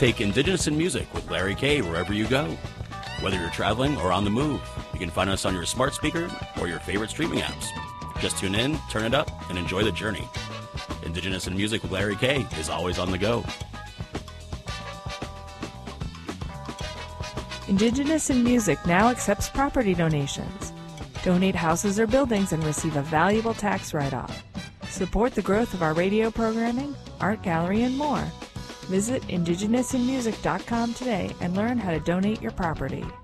Take Indigenous in Music with Larry K wherever you go. Whether you're traveling or on the move, you can find us on your smart speaker or your favorite streaming apps. Just tune in, turn it up, and enjoy the journey. Indigenous in Music with Larry K is always on the go. Indigenous in Music now accepts property donations. Donate houses or buildings and receive a valuable tax write-off. Support the growth of our radio programming, art gallery, and more. Visit indigenousinmusic.com today and learn how to donate your property.